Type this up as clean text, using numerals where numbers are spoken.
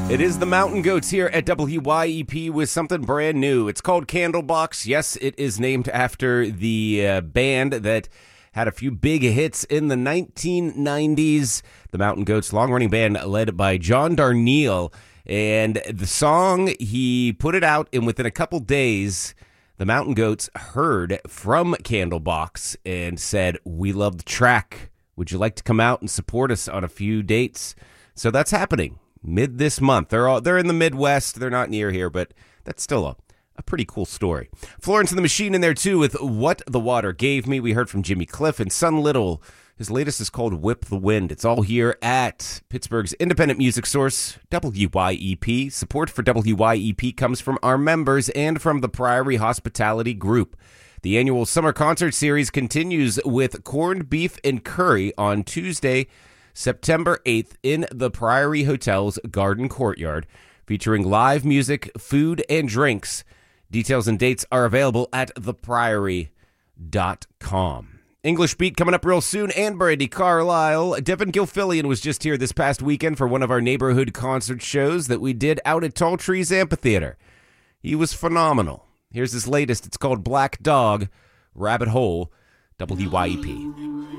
It is the Mountain Goats here at WYEP with something brand new. It's called Candlebox. Yes, it is named after the band that had a few big hits in the 1990s. The Mountain Goats, long-running band led by John Darnielle. And the song, he put it out, and within a couple days, the Mountain Goats heard from Candlebox and said, "We love the track. Would you like to come out and support us on a few dates?" So that's happening mid this month. They're in the Midwest. They're not near here, but that's still a pretty cool story. Florence and the Machine in there, too, with What the Water Gave Me. We heard from Jimmy Cliff and Son Little. His latest is called Whip the Wind. It's all here at Pittsburgh's independent music source, WYEP. Support for WYEP comes from our members and from the Priory Hospitality Group. The annual summer concert series continues with Corned Beef and Curry on Tuesday, September 8th in the Priory Hotel's Garden Courtyard, featuring live music, food, and drinks. Details and dates are available at thepriory.com. English Beat coming up real soon, and Brandi Carlile. Devin Gilfillian was just here this past weekend for one of our neighborhood concert shows that we did out at Tall Trees Amphitheater. He was phenomenal. Here's his latest. It's called Black Dog, Rabbit Hole, WYEP.